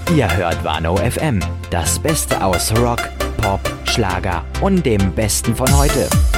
Ihr hört Warnow FM, das Beste aus Rock, Pop, Schlager und dem Besten von heute.